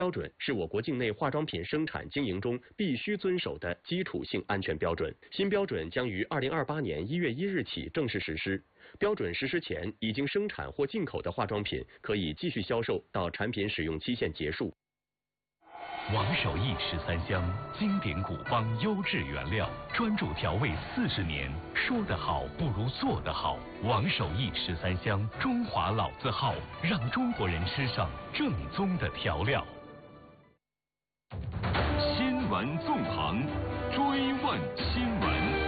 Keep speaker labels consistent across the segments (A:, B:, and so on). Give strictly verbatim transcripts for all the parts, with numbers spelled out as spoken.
A: 标准是我国境内化妆品生产经营中必须遵守的基础性安全标准。新标准将于二零二八年一月一日起正式实施。标准实施前已经生产或进口的化妆品可以继续销售到产品使用期限结束。
B: 王守义十三香，经典古方，优质原料，专注调味四十年。说得好不如做得好。王守义十三香，中华老字号，让中国人吃上正宗的调料。新闻纵横，追问新闻。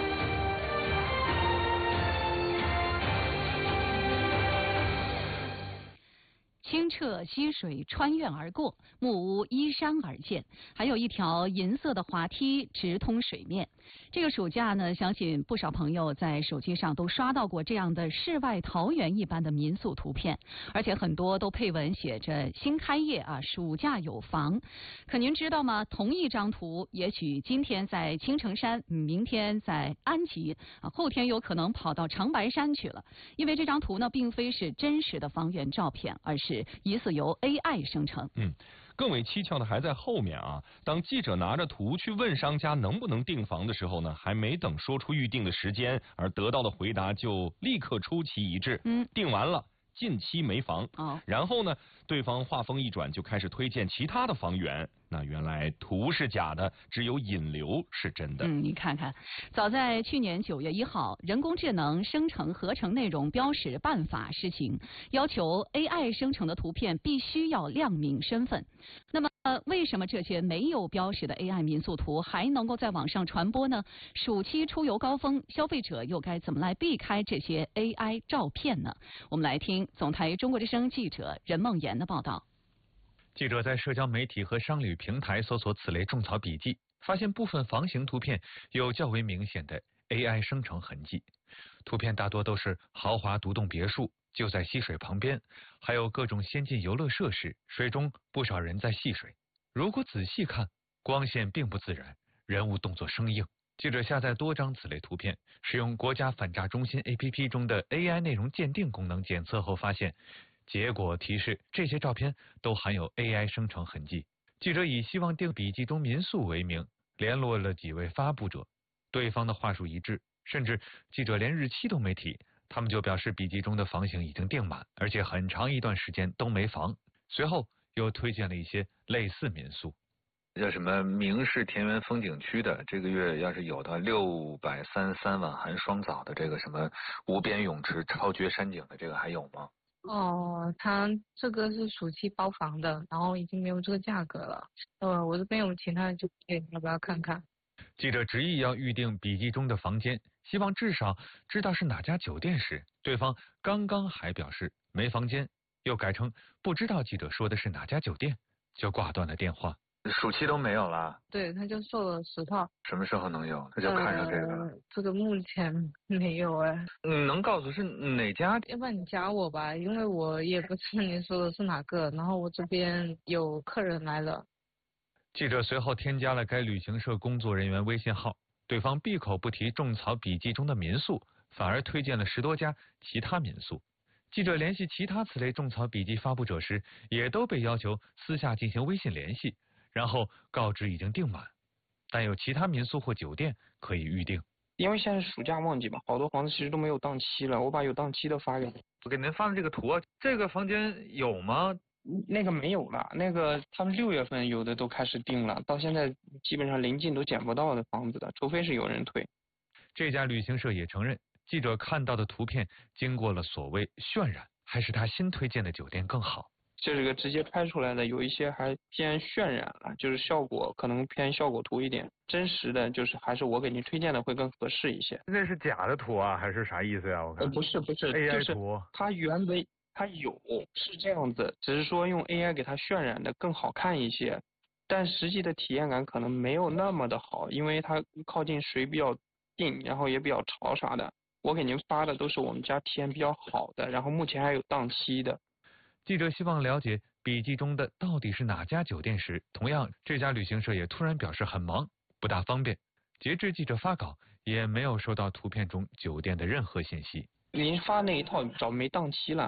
C: 清澈溪水穿院而过，木屋依山而建，还有一条银色的滑梯直通水面。这个暑假呢，相信不少朋友在手机上都刷到过这样的世外桃源一般的民宿图片，而且很多都配文写着新开业啊，暑假有房。可您知道吗？同一张图，也许今天在青城山，明天在安吉啊，后天有可能跑到长白山去了。因为这张图呢，并非是真实的房源照片，而是疑似由 A I 生成。
D: 嗯，更为蹊跷的还在后面啊！当记者拿着图去问商家能不能订房的时候呢，还没等说出预定的时间，而得到的回答就立刻出奇一致。嗯，订完了。近期没房，哦，然后呢，对方话锋一转，就开始推荐其他的房源。那原来图是假的，只有引流是真的。
C: 嗯，你看看，早在去年九月一号，人工智能生成合成内容标识办法施行，要求 A I 生成的图片必须要亮明身份。那么，呃，为什么这些没有标识的 A I 民宿图还能够在网上传播呢？暑期出游高峰，消费者又该怎么来避开这些 A I 照片呢？我们来听总台中国之声记者任梦妍的报道。
E: 记者在社交媒体和商旅平台搜索此类种草笔记，发现部分房型图片有较为明显的 A I 生成痕迹。图片大多都是豪华独栋别墅，就在溪水旁边，还有各种先进游乐设施，水中不少人在戏水。如果仔细看，光线并不自然，人物动作生硬。记者下载多张此类图片，使用国家反诈中心 A P P 中的 A I 内容鉴定功能检测后发现，结果提示这些照片都含有 A I 生成痕迹。记者以希望订笔记中民宿为名，联络了几位发布者，对方的话术一致，甚至记者连日期都没提，他们就表示笔记中的房型已经订满，而且很长一段时间都没房。随后又推荐了一些类似民宿，
F: 叫什么明市田园风景区的，这个月要是有的六百三十三晚含双澡的这个什么无边泳池超绝山景的，这个还有吗？
G: 哦，他这个是暑期包房的，然后已经没有这个价格了。呃，我这边有其他的酒店，要不要看看？
E: 记者执意要预定笔记中的房间，希望至少知道是哪家酒店时，对方刚刚还表示没房间，又改成不知道记者说的是哪家酒店，就挂断了电话。
F: 暑期都没有了？
G: 对，他就售了十套。
F: 什么时候能有？他就看上这个了。
G: 呃、这个目前没有哎。
F: 嗯，能告诉是哪家？
G: 要不然你加我吧，因为我也不知道你说的是哪个，然后我这边有客人来了。
E: 记者随后添加了该旅行社工作人员微信号，对方闭口不提种草笔记中的民宿，反而推荐了十多家其他民宿。记者联系其他此类种草笔记发布者时，也都被要求私下进行微信联系，然后告知已经订满，但有其他民宿或酒店可以预定。
H: 因为现在是暑假旺季嘛，好多房子其实都没有档期了，我把有档期的发给你。
F: 我给您发的这个图啊，这个房间有吗？
H: 那个没有了，那个他们六月份有的都开始订了，到现在基本上临近都捡不到的房子的，除非是有人退。
E: 这家旅行社也承认，记者看到的图片经过了所谓渲染，还是他新推荐的酒店更好。
H: 这个直接拍出来的有一些还偏渲染了，就是效果可能偏效果图一点，真实的就是还是我给您推荐的会更合适一些。
F: 那是假的图啊，还是啥意思呀？我看、
H: 呃、不是不是
F: A I 图，
H: 它原为它有是这样子，只是说用 A I 给它渲染的更好看一些，但实际的体验感可能没有那么的好，因为它靠近水比较近，然后也比较潮啥的。我给您发的都是我们家体验比较好的，然后目前还有档期的。
E: 记者希望了解笔记中的到底是哪家酒店时，同样这家旅行社也突然表示很忙，不大方便。截至记者发稿，也没有收到图片中酒店的任何信息。
H: 您发那一套早没档期了，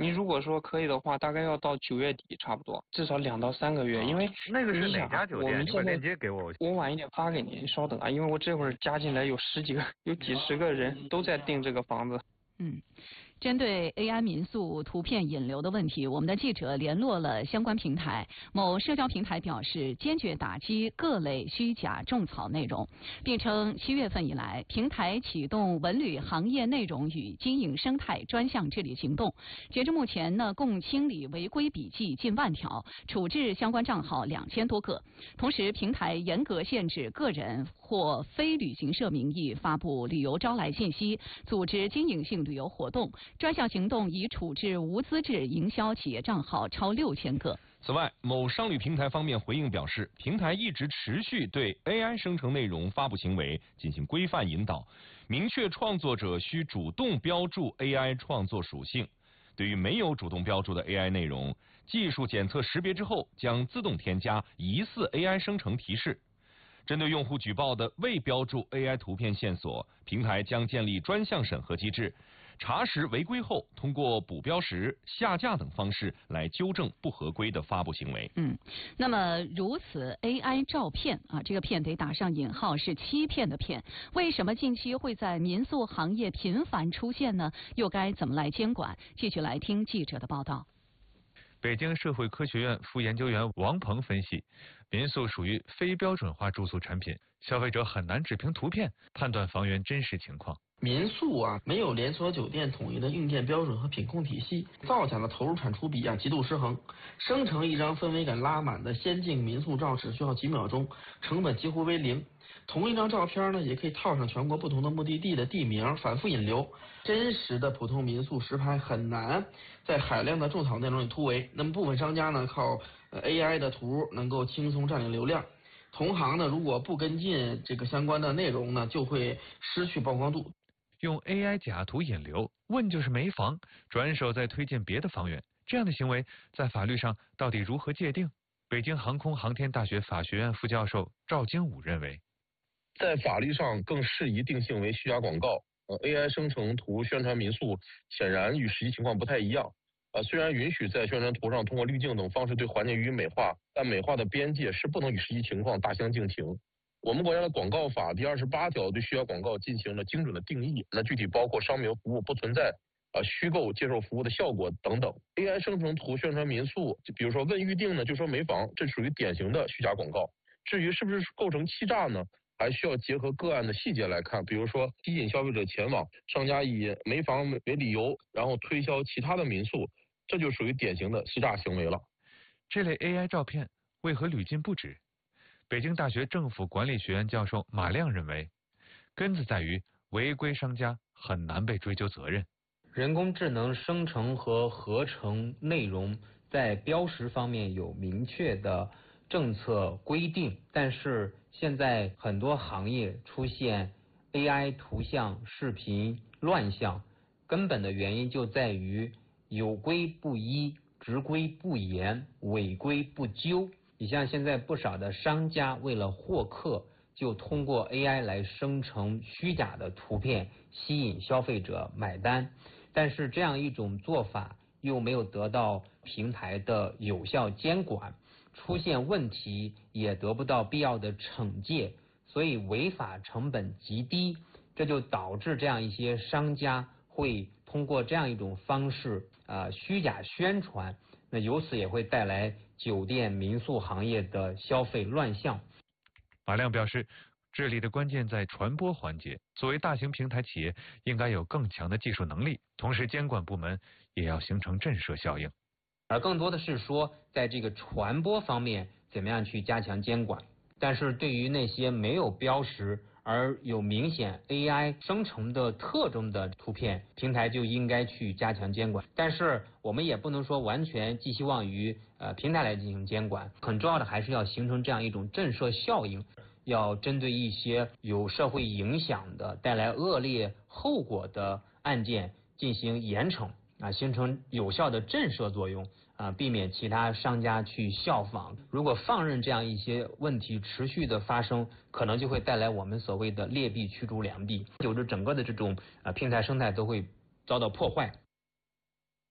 H: 你如果说可以的话，大概要到九月底差不多，至少两到三个月，因为
F: 那个是哪家酒店？
H: 你把
F: 链接给我，
H: 我晚一点发给你，你稍等啊，因为我这会儿加进来有十几个，有几十个人都在订这个房子。
C: 嗯。针对 A I 民宿图片引流的问题，我们的记者联络了相关平台。某社交平台表示，坚决打击各类虚假种草内容，并称七月份以来，平台启动文旅行业内容与经营生态专项治理行动。截至目前呢，共清理违规笔记近万条，处置相关账号两千多个。同时，平台严格限制个人或非旅行社名义发布旅游招来信息，组织经营性旅游活动。专项行动已处置无资质营销企业账号超六千个。
D: 此外，某商旅平台方面回应表示，平台一直持续对 A I 生成内容发布行为进行规范引导，明确创作者需主动标注 A I 创作属性。对于没有主动标注的 A I 内容，技术检测识别之后将自动添加疑似 A I 生成提示。针对用户举报的未标注 A I 图片线索，平台将建立专项审核机制。查实违规后，通过补标识、下架等方式来纠正不合规的发布行为。
C: 嗯，那么如此 A I 照骗啊，这个骗得打上引号，是欺骗的骗。为什么近期会在民宿行业频繁出现呢？又该怎么来监管？继续来听记者的报道。
E: 北京社会科学院副研究员王鹏分析，民宿属于非标准化住宿产品，消费者很难只凭图片判断房源真实情况。
I: 民宿啊，没有连锁酒店统一的硬件标准和品控体系，造假的投入产出比啊极度失衡。生成一张氛围感拉满的仙境民宿照只需要几秒钟，成本几乎为零。同一张照片呢，也可以套上全国不同的目的地的地名，反复引流。真实的普通民宿实拍很难在海量的种草内容里突围。那么部分商家呢，靠 A I 的图能够轻松占领流量。同行呢，如果不跟进这个相关的内容呢，就会失去曝光度。
E: 用 A I 假图引流，问就是没房，转手再推荐别的房源，这样的行为在法律上到底如何界定？北京航空航天大学法学院副教授赵京武认为，
J: 在法律上更适宜定性为虚假广告。呃 A I 生成图宣传民宿，显然与实际情况不太一样。呃，虽然允许在宣传图上通过滤镜等方式对环境予以美化，但美化的边界是不能与实际情况大相径庭。我们国家的广告法第二十八条对虚假广告进行了精准的定义，那具体包括商品服务不存在呃虚构接受服务的效果等等。A I 生成图宣传民宿，就比如说问预定呢就说没房，这属于典型的虚假广告。至于是不是构成欺诈呢，还需要结合个案的细节来看，比如说吸引消费者前往，商家以没房为理由，然后推销其他的民宿，这就属于典型的欺诈行为了。
E: 这类 A I 照片为何屡禁不止？北京大学政府管理学院教授马亮认为，根子在于违规商家很难被追究责任。
K: 人工智能生成和合成内容在标识方面有明确的政策规定，但是现在很多行业出现 A I 图像、视频乱象，根本的原因就在于有规不依、执规不严、违规不究。你像现在不少的商家为了获客，就通过 A I 来生成虚假的图片，吸引消费者买单。但是这样一种做法又没有得到平台的有效监管，出现问题也得不到必要的惩戒，所以违法成本极低，这就导致这样一些商家会通过这样一种方式啊、呃、虚假宣传，那由此也会带来酒店民宿行业的消费乱象。
E: 马亮表示，治理的关键在传播环节，作为大型平台企业应该有更强的技术能力，同时监管部门也要形成震慑效应。
K: 而更多的是说，在这个传播方面怎么样去加强监管，但是对于那些没有标识而有明显 A I 生成的特征的图片，平台就应该去加强监管。但是我们也不能说完全寄希望于呃平台来进行监管，很重要的还是要形成这样一种震慑效应，要针对一些有社会影响的、带来恶劣后果的案件进行严惩啊，形成有效的震慑作用啊，避免其他商家去效仿。如果放任这样一些问题持续的发生，可能就会带来我们所谓的劣币驱逐良币，就是整个的这种啊平台生态都会遭到破坏。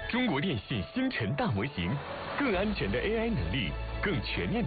B: 中国电信星辰大模型，更安全的 A I 能力，更全面的。